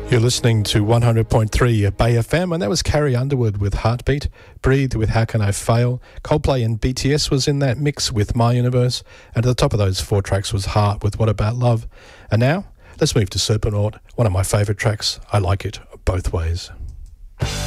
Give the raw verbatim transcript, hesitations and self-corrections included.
You're listening to one hundred point three Bay F M, and that was Carrie Underwood with Heartbeat, Breathe with How Can I Fail, Coldplay and B T S was in that mix with My Universe, and at the top of those four tracks was Heart with What About Love. And now, let's move to Serpent, one of my favourite tracks. I like it both ways.